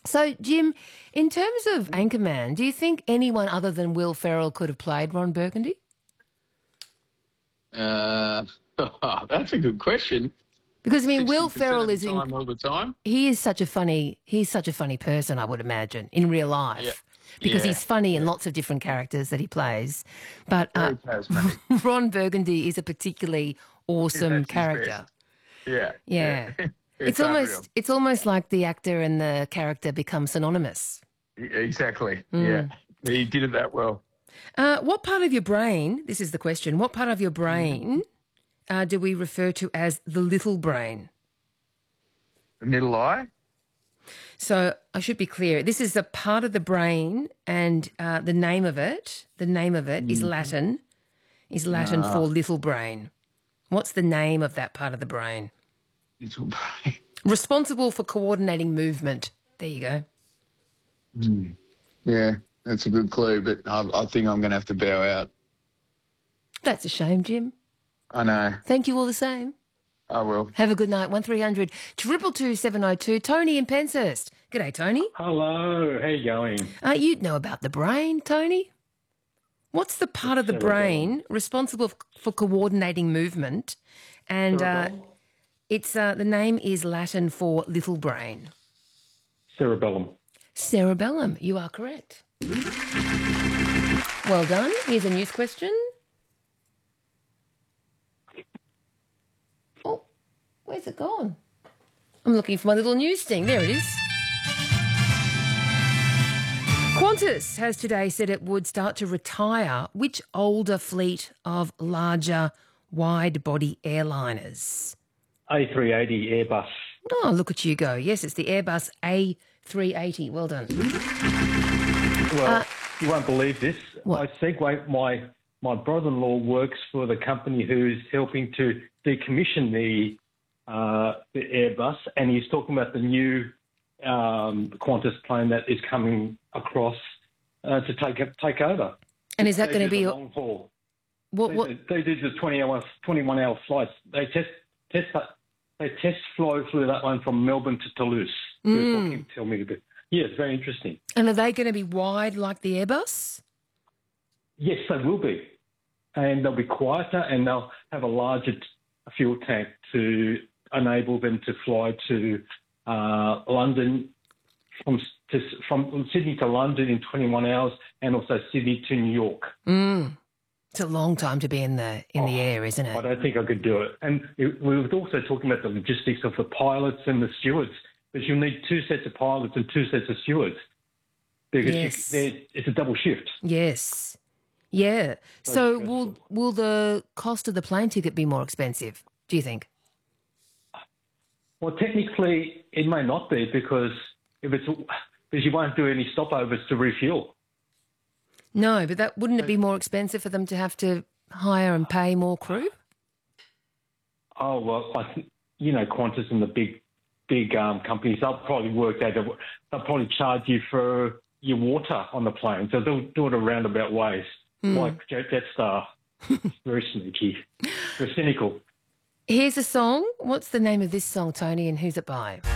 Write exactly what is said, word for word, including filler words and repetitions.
So, Jim, in terms of Anchorman, do you think anyone other than Will Ferrell could have played Ron Burgundy? Uh, that's a good question. Because I mean, Will Ferrell is in, all the time. He is such a funny. He's such a funny person, I would imagine, in real life. Yeah. Because yeah. he's funny yeah. in lots of different characters that he plays. But Very uh, charismatic. Ron Burgundy is a particularly awesome That's character. Yeah. Yeah. yeah. It's, it's almost it's almost like the actor and the character become synonymous. Exactly. Mm. Yeah. He did it that well. Uh, what part of your brain, this is the question, what part of your brain uh, do we refer to as the little brain? The middle eye? So I should be clear. This is a part of the brain, and uh, the name of it, the name of it mm. is Latin, is Latin ah. for little brain. What's the name of that part of the brain? Little brain. Responsible for coordinating movement. There you go. Mm. Yeah, that's a good clue, but I, I think I'm going to have to bow out. That's a shame, Jim. I know. Thank you all the same. I will. Have a good night. one three hundred two two two seven oh two. Tony in Penshurst. G'day, Tony. Hello. How you going? Uh, you'd know about the brain, Tony. What's the part of the brain responsible for coordinating movement? And uh, it's uh, the name is Latin for little brain. Cerebellum. Cerebellum. You are correct. Well done. Here's a news question. Oh, where's it gone? I'm looking for my little news thing. There it is. Qantas has today said it would start to retire which older fleet of larger wide-body airliners? A three eighty Airbus. Oh, look at you go. Yes, it's the Airbus A three eighty. Well done. Well, uh, you won't believe this. What? I segue. My, my brother-in-law works for the company who's helping to decommission the, uh, the Airbus, and he's talking about the new um, Qantas plane that is coming across uh, to take take over. And is that going to be a long haul? What, what? They, they do the twenty hour, twenty-one hour flights. They test test that. They test fly flew that one from Melbourne to Toulouse. Mm. Tell me a bit. Yeah, it's very interesting. And are they going to be wide like the Airbus? Yes, they will be, and they'll be quieter, and they'll have a larger t- fuel tank to enable them to fly to uh, London from to, from Sydney to London in twenty-one hours, and also Sydney to New York. Mm. It's a long time to be in the in oh, the air, isn't it? I don't think I could do it. And it, we were also talking about the logistics of the pilots and the stewards, because you'll need two sets of pilots and two sets of stewards, because yes. you, it's a double shift. Yes. Yeah. So, so will will the cost of the plane ticket be more expensive, do you think? Well, technically, it may not be, because if it's because you won't do any stopovers to refuel. No, but that wouldn't it be more expensive for them to have to hire and pay more crew? Oh well, I th- you know, Qantas and the big, big um, companies, they'll probably work out. They'll probably charge you for your water on the plane, so they'll do it a roundabout ways, mm. like Jet, Jetstar. Very sneaky, very cynical. Here's a song. What's the name of this song, Tony, and who's it by?